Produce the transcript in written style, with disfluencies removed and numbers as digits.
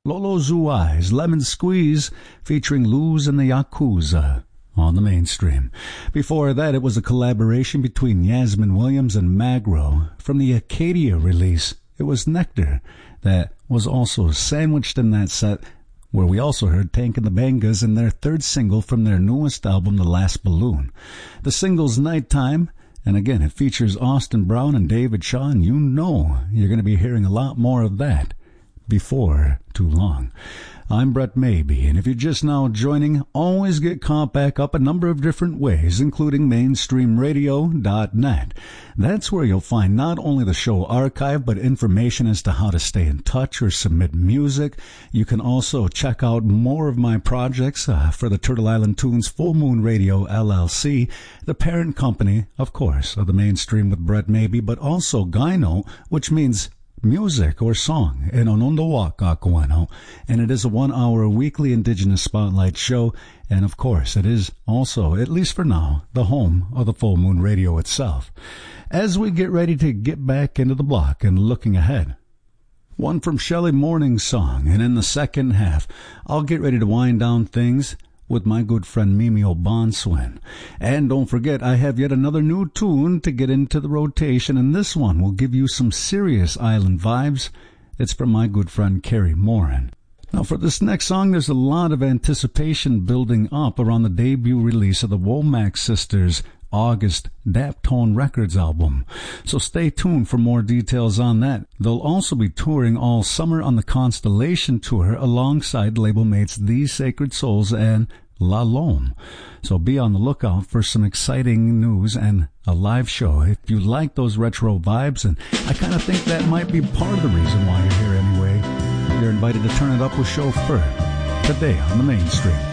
Lolo's Eyes, Lemon Squeeze, featuring Luz and the Yakuza on the Mainstream. Before that, it was a collaboration between Yasmin Williams and Magro. From the Acadia release, it was Nectar that was also sandwiched in that set, where we also heard Tank and the Bangas in their third single from their newest album, The Last Balloon. The single's Nighttime, and again, it features Austin Brown and David Shaw, and you know you're going to be hearing a lot more of that before too long. I'm Brett Maybe, and if you're just now joining, always get caught back up a number of different ways, including mainstreamradio.net. That's where you'll find not only the show archive, but information as to how to stay in touch or submit music. You can also check out more of my projects for the Turtle Island Tunes Full Moon Radio LLC, the parent company, of course, of the Mainstream with Brett Maybe, but also Gyno, which means music or song in Onondaga, and it is a 1-hour weekly Indigenous Spotlight show, and of course it is also, at least for now, the home of the Full Moon Radio itself. As we get ready to get back into the block and looking ahead, one from Shelley Morning's song, and in the second half I'll get ready to wind down things with my good friend Mimi O'Bonswin. And don't forget, I have yet another new tune to get into the rotation, and this one will give you some serious island vibes. It's from my good friend Carrie Morin. Now, for this next song, there's a lot of anticipation building up around the debut release of the Womack Sisters' August Daptone Records album. So stay tuned for more details on that. They'll also be touring all summer on the Constellation Tour alongside label mates These Sacred Souls and La Lome. So be on the lookout for some exciting news and a live show if you like those retro vibes, and I kind of think that might be part of the reason why you're here anyway. You're invited to turn it up with Chauffeur today on the Mainstream.